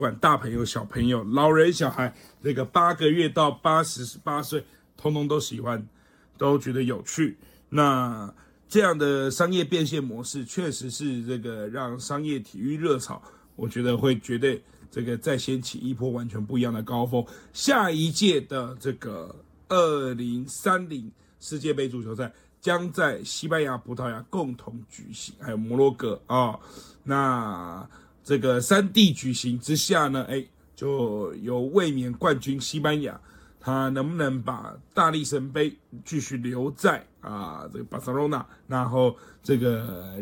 管大朋友、小朋友、老人、小孩，这个8个月到88岁，通通都喜欢，都觉得有趣。那这样的商业变现模式，确实是这个让商业体育热潮，我觉得会绝对这个再掀起一波完全不一样的高峰。下一届的这个2030世界杯足球赛将在西班牙、葡萄牙共同举行，还有摩洛哥啊。那这个3地举行之下呢，就有卫冕冠军西班牙，他能不能把大力神杯继续留在这个巴塞罗那，然后这个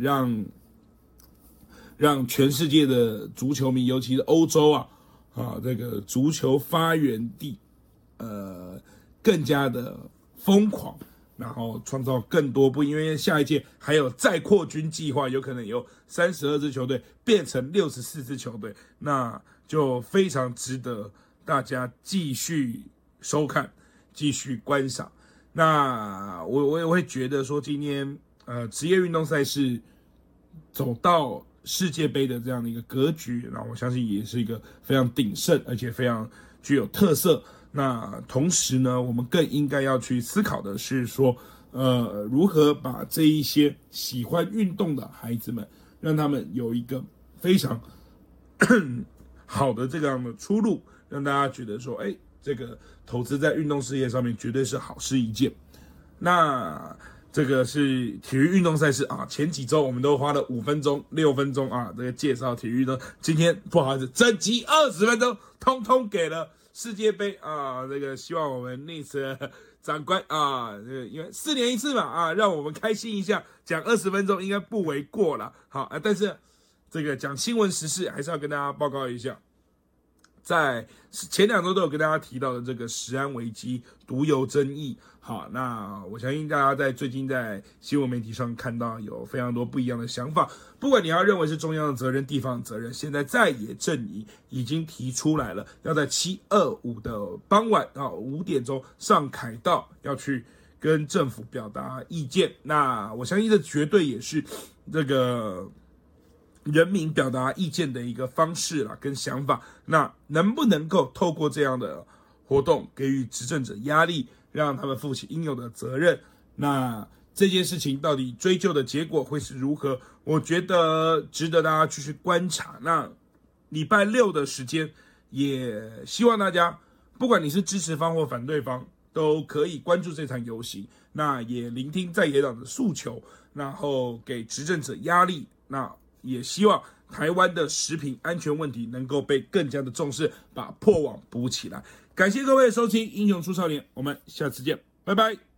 让全世界的足球迷，尤其是欧洲这个足球发源地，更加的疯狂。然后创造更多因为下一届还有再扩军计划，有可能由32支球队变成64支球队，那就非常值得大家继续收看、继续观赏。那我也会觉得说，今天职业运动赛事走到世界杯的这样的一个格局，那我相信也是一个非常鼎盛，而且非常具有特色。那同时呢，我们更应该要去思考的是说，如何把这一些喜欢运动的孩子们，让他们有一个非常好的这样的出路，让大家觉得说，这个投资在运动事业上面绝对是好事一件。那这个是体育运动赛事前几周我们都花了5分钟、6分钟这个介绍体育的，今天不好意思，整集20分钟，通通给了世界杯这个希望我们那次长官因为4年一次嘛让我们开心一下，讲20分钟应该不为过了。好但是这个讲新闻时事还是要跟大家报告一下，在前2周都有跟大家提到的这个食安危机、毒油争议。好，那我相信大家在最近在新闻媒体上看到有非常多不一样的想法，不管你要认为是中央的责任、地方的责任，现在在野阵营已经提出来了，要在7/25的傍晚5点钟上凯道，要去跟政府表达意见。那我相信这绝对也是这个人民表达意见的一个方式啦，跟想法。那能不能够透过这样的活动给予执政者压力，让他们负起应有的责任？那这件事情到底追究的结果会是如何？我觉得值得大家继续观察。那礼拜6的时间，也希望大家不管你是支持方或反对方，都可以关注这场游行，那也聆听在野党的诉求，然后给执政者压力。那也希望台湾的食品安全问题能够被更加的重视，把破网补起来。感谢各位的收听《英雄出少年》，我们下次见，拜拜。